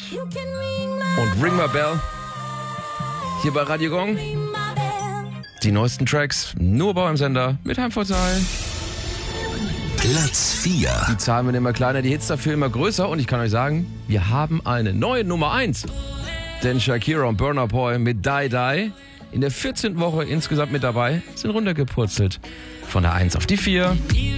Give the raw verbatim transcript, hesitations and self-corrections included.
und Ring My Bell. Hier bei Radio Gong. Die neuesten Tracks nur bei eurem Sender mit Heimvorteil. Platz vier. Die Zahlen werden immer kleiner, die Hits dafür immer größer. Und ich kann euch sagen, wir haben eine neue Nummer eins. Denn Shakira und Burna Boy mit Die Die in der vierzehnten Woche insgesamt mit dabei, sind runtergepurzelt. Von der eins auf die vier.